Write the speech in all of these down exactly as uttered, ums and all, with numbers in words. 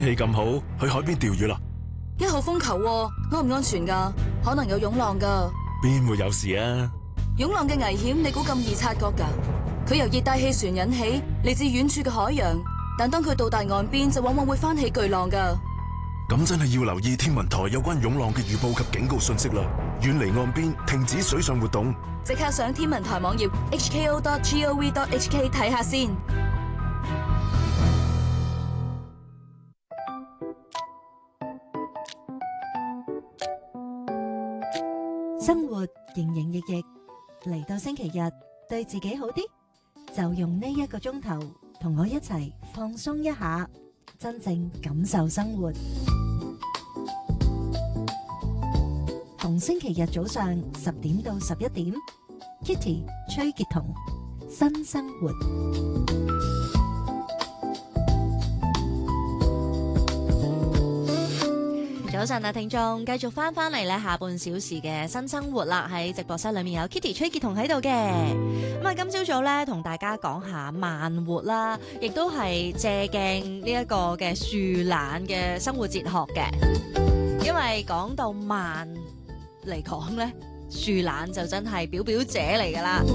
氣咁好，去海邊釣魚啦！ 一號風球喎，安唔安全㗎？可能有湧浪㗎。 邊會有事啊？ 湧浪嘅危險，你估咁易察覺㗎？佢由熱帶氣旋引起，嚟自遠處嘅海洋，但當佢到達岸邊，就往往會翻起巨浪㗎。 咁真係要留意天文台有關湧浪嘅預報及警告信息啦！遠離岸邊，停止水上活動。 即刻上天文台網頁 h k o dot gov dot h k 睇下先。 生活營營役役，嚟到星期日對自己好啲，就用呢一個鐘頭同我一齊放鬆一下，真正感受生活。逢星期日早上十點到十一點 ，Kitty 崔潔彤新生活。早晨啊，聽眾，繼續翻翻嚟咧下半小時嘅新生活啦。喺直播室裏面有 Kitty 崔潔彤喺度嘅。咁啊，今朝早咧同大家講下慢活啦，亦都係借鏡呢一個嘅樹懶嘅生活哲學嘅。因為講到慢嚟講咧，樹懶就真係表表姐嚟噶啦。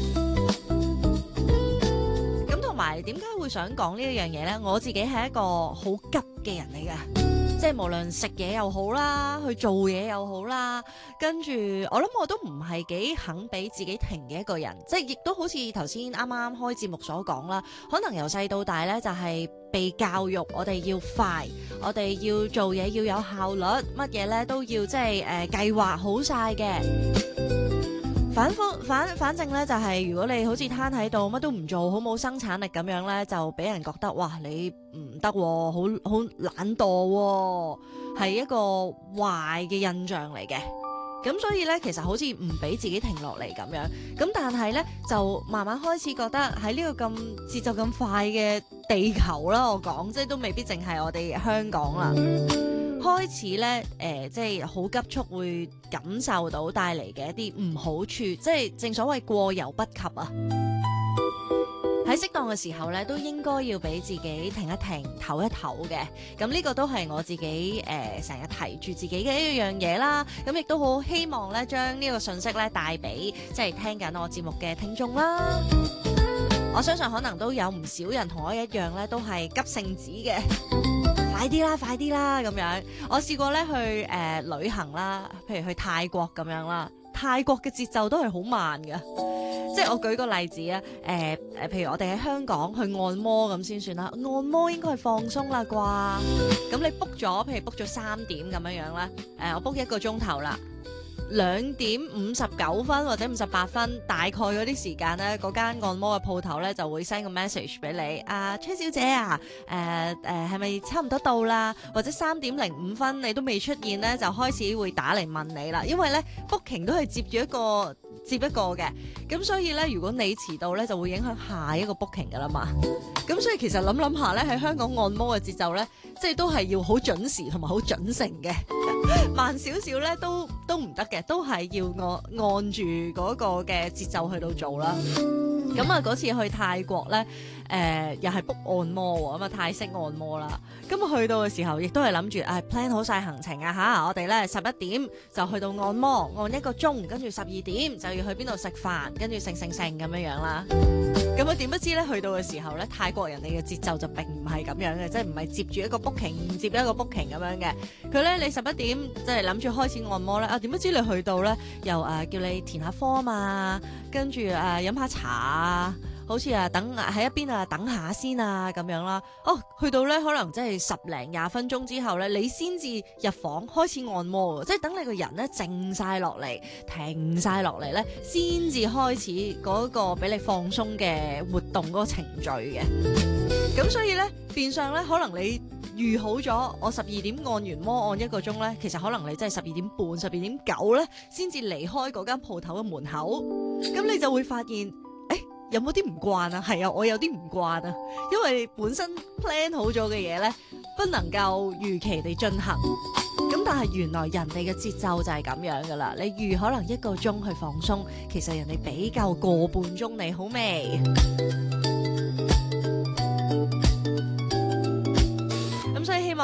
咁同埋點解會想講呢一樣嘢咧？我自己係一個好急嘅人嚟嘅。即係無論食嘢又好啦，去做嘢又好啦，跟住我諗我都唔係幾肯俾自己停嘅一個人，即係亦都好似頭先啱啱開節目所講啦，可能由細到大呢，就係被教育我哋要快，我哋要做嘢要有效率，乜嘢呢都要即係誒計劃好晒嘅。反方反反正咧就係、是、如果你好似攤喺度乜都唔做，好冇生產力咁樣咧，就俾人覺得哇你唔得、哦，好好懶惰、哦，係一個壞嘅印象嚟嘅。咁所以咧其實好似唔俾自己停落嚟咁樣。咁但係咧就慢慢開始覺得喺呢個咁節奏咁快嘅地球啦，我講即係都未必淨係我哋香港啦。開始咧，誒、呃，即係好急速會感受到帶嚟嘅一啲唔好處，即係正所謂過猶不及啊！喺適當嘅時候咧，都應該要俾自己停一停、唞一唞嘅。咁呢個都係我自己誒成日提住自己嘅一樣嘢啦。咁亦都好希望咧，將呢個信息咧帶俾即係聽緊我節目嘅聽眾啦。我相信可能都有唔少人同我一樣咧，都係急性子嘅。快啲啦，快啲啦咁樣。我試過咧去誒、呃、旅行啦，譬如去泰國咁樣啦。泰國嘅節奏都係好慢㗎，即係我舉個例子啊，誒、呃、誒，譬如我哋喺香港去按摩咁先算啦，按摩應該係放鬆啦啩。咁你 book 咗，譬如 book 咗三點咁樣樣啦，誒、呃、我 book 一個鐘頭啦。兩點五十九分或者五十八分，大概嗰啲時間咧，嗰間按摩嘅鋪頭咧就會 send 個 message 俾你，啊崔小姐啊，誒誒係咪差唔多到啦？或者三點零五分你都未出現咧，就開始會打嚟問你啦。因為咧 booking 都係接住一個接一個嘅，咁所以咧如果你遲到咧，就會影響下一個 booking 噶啦嘛。咁所以其實諗諗下咧，喺香港按摩嘅節奏咧，即係都係要好準時同埋好準成嘅，慢少少咧都都唔得嘅，都係要按按住嗰個嘅節奏去到做啦。咁啊嗰次去泰國咧，誒、呃、又係 book 按摩喎，咁啊泰式按摩啦。咁啊去到嘅時候，亦都係諗住誒 plan 好晒行程啊嚇，我哋咧十一點就去到按摩，按一個鐘，跟住十二點就要去邊度食飯，跟住成成成咁樣樣啦。咁啊點不知咧去到嘅時候咧，泰國人哋嘅節奏就並唔係咁樣嘅，即係唔係接住一個 booking 接一個 booking 咁樣嘅。佢咧你十一點即係諗住開始按摩咧，啊點不知你去到咧又誒、呃、叫你填下 form 啊，跟住誒飲下茶啊，好似啊等喺一邊啊等下先啊咁樣啦。哦，去到咧可能即係十零廿分鐘之後咧，你先至入房開始按摩，即係等你個人咧靜晒落嚟，停晒落嚟咧，先至開始嗰個俾你放鬆嘅活動嗰個程序嘅。咁所以咧變相咧，可能你預好咗我十二點按完摩按一個鐘咧，其實可能你真係十二點半、十二點九咧先至離開嗰間鋪頭嘅門口。咁你就會發現，誒有冇啲唔慣啊？係啊，我有啲唔慣啊，因為本身 plan 好咗嘅嘢咧，不能夠如期地進行。咁但係原來人哋嘅節奏就係咁樣噶啦，你預可能一個鐘去放鬆，其實人哋俾夠個半鐘你好未？